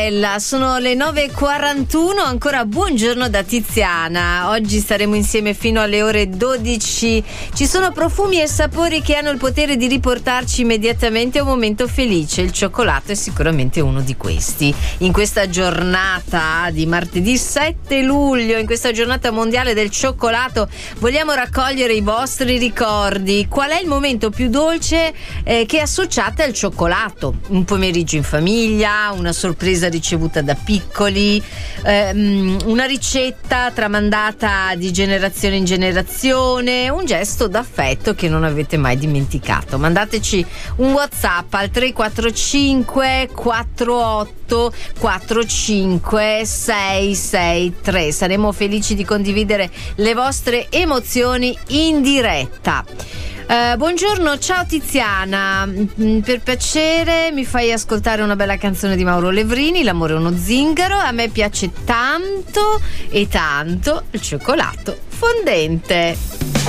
bella, sono le 9:41, ancora buongiorno da Tiziana. Oggi staremo insieme fino alle ore 12. Ci sono profumi e sapori che hanno il potere di riportarci immediatamente a un momento felice. Il cioccolato è sicuramente uno di questi. In questa giornata di martedì 7 luglio, in questa giornata mondiale del cioccolato, vogliamo raccogliere i vostri ricordi. Qual è il momento più dolce che associate al cioccolato? Un pomeriggio in famiglia, una sorpresa ricevuta da piccoli, una ricetta tramandata di generazione in generazione, un gesto d'affetto che non avete mai dimenticato. Mandateci un WhatsApp al 345 48 45 663. Saremo felici di condividere le vostre emozioni in diretta. Buongiorno, ciao Tiziana, per piacere mi fai ascoltare una bella canzone di Mauro Levrini, L'amore è uno zingaro. A me piace tanto e tanto il cioccolato fondente.